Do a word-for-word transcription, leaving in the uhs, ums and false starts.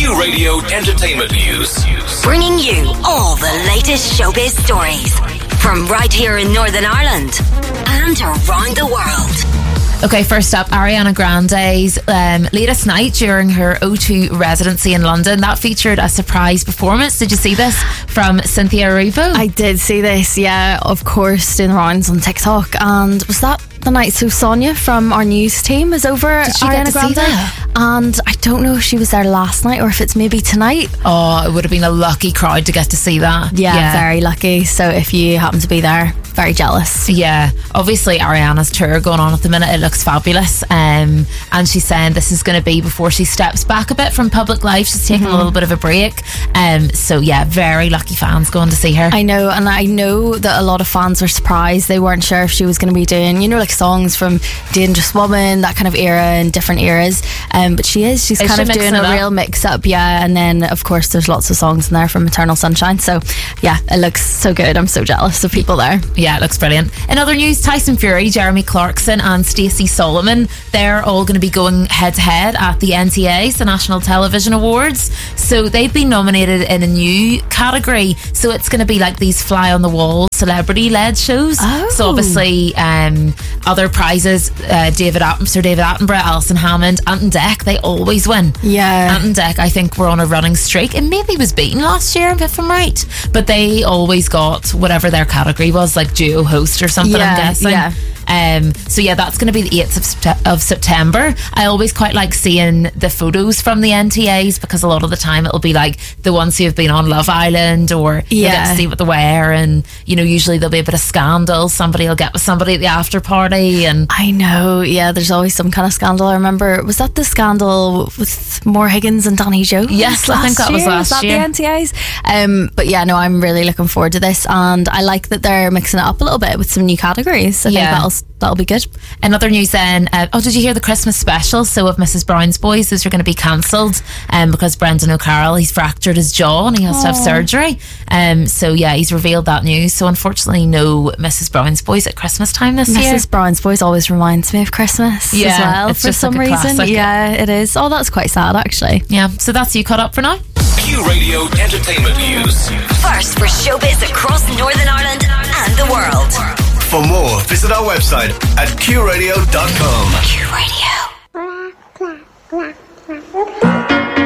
Q Radio Entertainment News. Bringing you all the latest showbiz stories from right here in Northern Ireland and around the world. Okay, first up, Ariana Grande's um, latest night during her O two residency in London. That featured a surprise performance. Did you see this from Cynthia Erivo? I did see this, yeah, of course, doing the rounds on TikTok. And was that the night? So Sonia from our news team is over Did she Ariana get to Grande, see that? and I don't know if she was there last night or if it's maybe tonight. Oh, it would have been a lucky crowd to get to see that. Yeah, yeah, very lucky. So if you happen to be there, very jealous. Yeah, obviously Ariana's tour going on at the minute. It looks fabulous, um, and she's saying this is going to be before she steps back a bit from public life. She's taking mm-hmm. a little bit of a break, um, so yeah, very lucky fans going to see her. I know, and I know that a lot of fans were surprised. They weren't sure if she was going to be doing, you know, like songs from Dangerous Woman, that kind of era and different eras, um, but she is she's is kind she of doing a up? real mix up, yeah. And then of course there's lots of songs in there from Eternal Sunshine, so yeah, it looks so good. I'm so jealous of people there. Yeah, it looks brilliant. In other news, Tyson Fury, Jeremy Clarkson and Stacey Solomon, they're all going to be going head to head at the N T As, the National Television Awards. So they've been nominated in a new category, so it's going to be like these fly on the wall celebrity led shows. Oh. So obviously um, other prizes, uh, David Atten- Sir David Attenborough, Alison Hammond, Ant Dec, they always win. Yeah, Ant Dec, I think, were on a running streak, and maybe was beaten last year if I'm right, but they always got whatever their category was, like duo host or something. Yeah, I'm guessing. yeah. Um, so yeah, that's going to be the eighth of, sept- of September. I always quite like seeing the photos from the N T As, because a lot of the time it'll be like the ones who have been on Love Island, or yeah. you'll get to see what they wear, and you know, usually there'll be a bit of scandal. Somebody will get with somebody at the after party, and I know, yeah, there's always some kind of scandal. I remember, was that the scandal with Maura Higgins and Danny Jones? Yes, I think that was year? last was that year. the N T As? Um, but yeah, no, I'm really looking forward to this, and I like that they're mixing it up a little bit with some new categories. I Yeah. think that'll that'll be good. In other news then, uh, oh, did you hear the Christmas special? So of Missus Brown's Boys, those are going to be cancelled um, because Brendan O'Carroll, he's fractured his jaw and he has Aww. to have surgery. Um, so yeah, he's revealed that news. So unfortunately, no Missus Brown's Boys at Christmas time this Missus year. Missus Brown's Boys always reminds me of Christmas yeah, as well, it's for just some like a reason. classic. Yeah, it is. Oh, that's quite sad actually. Yeah, so that's you caught up for now. Q Radio Entertainment News. First for showbiz across Northern Ireland and the world. For more, visit our website at q radio dot com. Q Radio.